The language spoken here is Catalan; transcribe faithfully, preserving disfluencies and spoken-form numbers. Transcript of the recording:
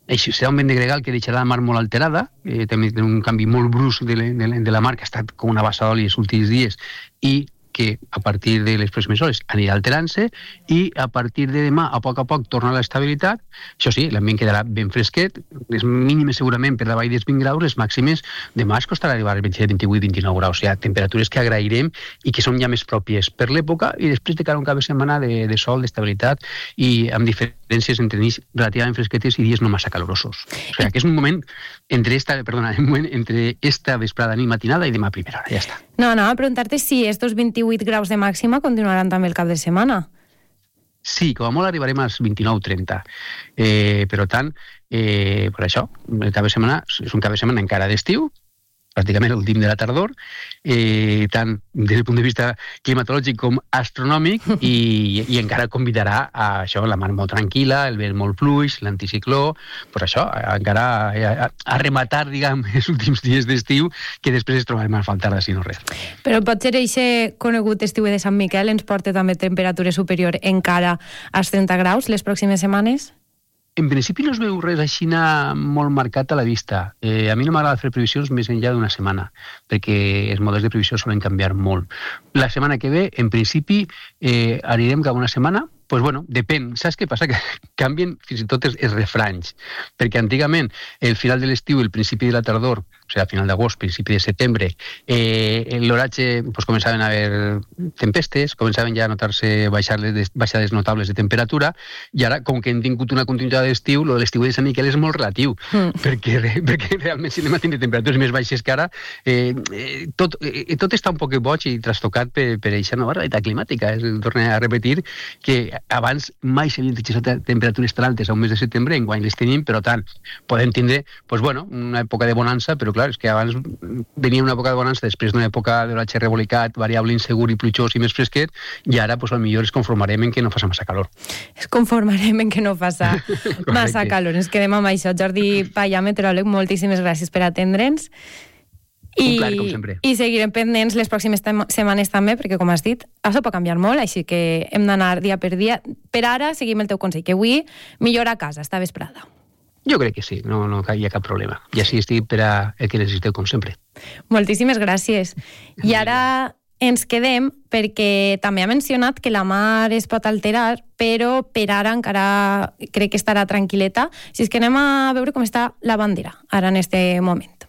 Això serà un vent de gregal que deixarà la mar molt alterada, eh, també té un canvi molt brusc de, de, de la mar, que ha estat com una bassa d'oli els últims dies, i que a partir de les pròximes hores anirà alterant-se, i a partir de demà, a poc a poc, torna a l'estabilitat. Això sí, l'ambient quedarà ben fresquet, les mínimes segurament per davall dels vint graus, les màximes demà es costarà arribar als vint-i-set, vint-i-vuit, vint-i-nou graus, o sigui, temperatures que agrairem i que són ja més pròpies per l'època, i després de cara a un cap de setmana de, de sol, d'estabilitat, i amb diferències entre nits relativament fresquetes i dies no massa calorosos. O sigui, que és un moment entre esta, perdona, un moment entre esta vesprada nit matinada i demà a primera hora, ja està. No, anava a preguntar-te si estos vint-i-vuit graus de màxima continuaran també el cap de setmana. Sí, com a molt arribarem als vint-i-nou trenta. Eh, per tant, eh, per això, el cap de setmana és un cap de setmana encara d'estiu, pràcticament l'últim de la tardor, eh, tant des del punt de vista climatològic com astronòmic, i, i encara convidarà a això, la mar molt tranquil·la, el vent molt fluix, l'anticicló, per això, encara a, a, a rematar, diguem, els últims dies d'estiu, que després es trobarem a faltar d'ací no res. Però potser aquest conegut estiu de Sant Miquel ens porta també temperatura superior encara als trenta graus les pròximes setmanes? En principi no es veu res així molt marcat a la vista. Eh, a mi no m'agrada fer previsions més enllà d'una setmana, perquè els models de previsió solen canviar molt. La setmana que ve, en principi, eh, anirem cap a una setmana. Pues bueno, depèn. Saps què passa? Que canvien fins i tot els, els refranys. Perquè antigament, el final de l'estiu, el principi de la tardor, o sigui, a final d'agost, principi de setembre, eh, l'oratge, pues, començaven a haver tempestes, començaven ja a notar-se baixades, baixades notables de temperatura, i ara, com que hem tingut una continuïtat d'estiu, lo de l'estiu de Sant Miquel és molt relatiu, mm. perquè, perquè realment si anem a tindre temperatures més baixes que ara, eh, tot, eh, tot està un poc boig i trastocat per, per aquesta nova realitat climàtica. Es torna a repetir que abans mai s'havien tingut temperatures tan altes a un mes de setembre, enguany les tenim, però tant, podem tindre, pues bueno, una època de bonança, però clar, és que abans venia una època de bonança després d'una època d'oratge rebolicat, variable, insegur i plujós i més fresquet, i ara, pues, potser ens conformarem en que no faça massa calor. Es conformarem en que no faça massa calor. Ens quedem amb això. Jordi Paya, meteoròleg, moltíssimes gràcies per atendre'ns. I, un plaer, com sempre. I seguirem pendents les pròximes setmanes també, perquè, com has dit, això pot canviar molt, així que hem d'anar dia per dia. Per ara, seguim el teu consell, que avui millora a casa, esta vesprada. Jo crec que sí, no, no hi ha cap problema. I així estic per a el que necessiteu, com sempre. Moltíssimes gràcies. I ara ens quedem perquè també ha mencionat que la mar es pot alterar, però per ara encara crec que estarà tranquil·leta. Si és que anem a veure com està la bandera ara en este moment.